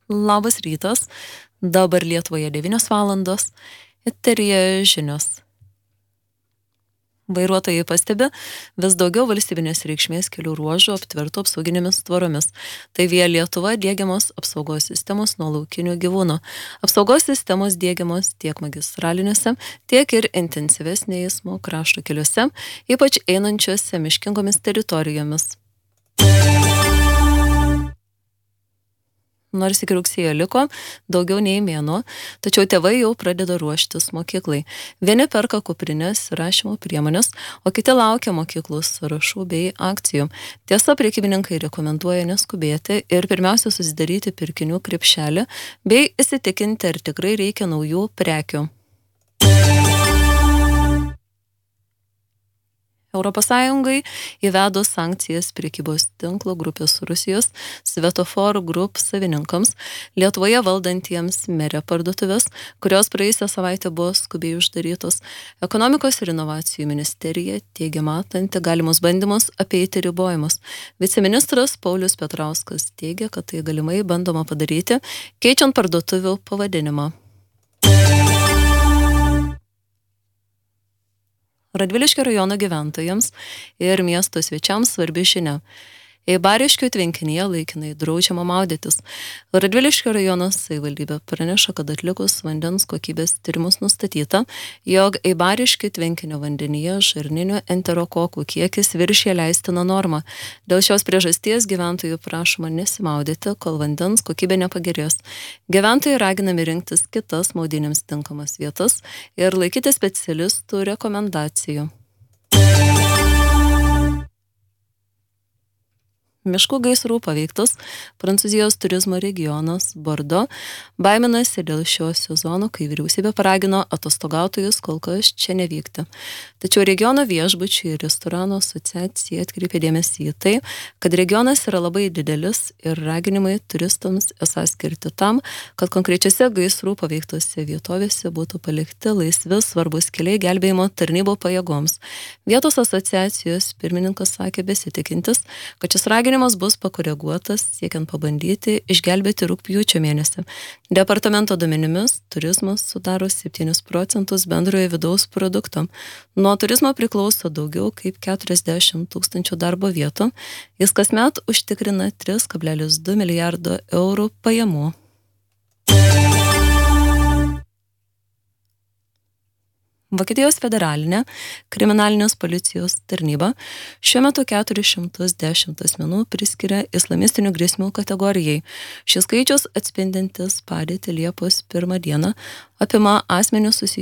Labas rytas, dabar Lietuvoje 9 valandos, eteryje žinios. Vairuotojai pastebi vis daugiau valstybinės reikšmės kelių ruožų aptvertų apsauginėmis tvoromis. Tai Via Lietuva diegiamos apsaugos sistemos nuo laukinių gyvūnų. Apsaugos sistemos diegiamos tiek magistraliniuose, tiek ir intensyvesnė eismo krašto keliuose, ypač einančiuose miškingomis teritorijomis. Nors iki rugsėjo liko daugiau nei mėnuo, tačiau tėvai jau pradeda ruoštis mokyklai. Vieni perka kuprinės ir rašymo priemonės, o kiti laukia mokyklų sąrašų bei akcijų. Tiesa, prekybininkai rekomenduoja neskubėti ir pirmiausia susidaryti pirkinių krepšelį bei įsitikinti, ar tikrai reikia naujų prekių. Europos Sąjungai įvedus sankcijas prekybos tinklo grupės Rusijos Svetofor Group savininkams, Lietuvoje valdantiems Merė parduotuvės, kurios praėjusią savaitę buvo skubiai uždarytos. Ekonomikos ir inovacijų ministerija teigia matanti galimus bandymus apeiti ribojimus. Viceministras Paulius Petrauskas teigia, kad tai galimai bandoma padaryti, keičiant parduotuvių pavadinimą. Radviliškio rajono gyventojams ir miesto svečiams svarbi žinia. Eibariškių tvenkinyje laikinai draudžiama maudytis. Radviliškio rajono savivaldybė praneša, kad atlikus vandens kokybės tyrimus nustatyta, jog Eibariškių tvenkinio vandenyje žarninių enterokokų kiekis viršija leistiną normą. Dėl šios priežasties gyventojų prašoma nesimaudyti, kol vandens kokybė nepagerės. Gyventojai raginami rinktis kitas maudynėms tinkamas vietas ir laikyti specialistų rekomendacijų. Miškų gaisrų paveiktas Prancūzijos turizmo regionas Bordo baiminasi dėl šio sezono, kai vyriausybė paragino atostogautojus kol kas čia nevykti. Tačiau regiono viešbučių ir restoranų asociacija atkreipė dėmesį į tai, kad regionas yra labai didelis ir raginimai turistams esą skirti tam, kad konkrečiose gaisrų paveiktose vietovėse būtų palikti laisvi svarbus keliai gelbėjimo tarnybų pajėgoms. Vietos asociacijos pirmininkas sakė besitikintis, kad šis raginimas bus pakoreguotas, siekiant pabandyti išgelbėti rugpjūčio mėnesį. Departamento duomenimis turizmas sudaro 7% bendrojo vidaus produkto. Nuo turizmo priklauso daugiau kaip 40 000 darbo vietų. Jis kasmet užtikrina 3,2 milijardo eurų pajamų. Vokietijos federalinė kriminalinės policijos tarnyba šiuo metu 410 asmenų priskiria islamistinių grėsmių kategorijai. Šis skaičius atspindintis padėtį Liepos 1 dieną apima asmenius susijusius